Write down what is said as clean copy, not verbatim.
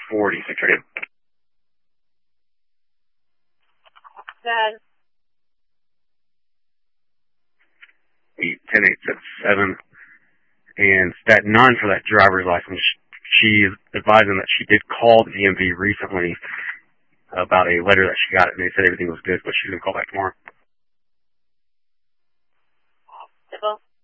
46 right. Dad. 10-877. And stat 9 for that driver's license. She is advising that she did call the DMV recently about a letter that she got, and they said everything was good, but she's going to call back tomorrow.